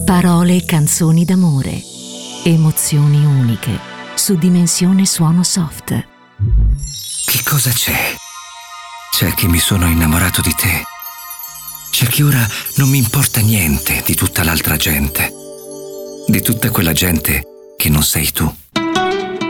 Parole e canzoni d'amore. Emozioni uniche. Su Dimensione Suono Soft. Che cosa c'è? C'è che mi sono innamorato di te. C'è che ora non mi importa niente di tutta l'altra gente. Di tutta quella gente che non sei tu.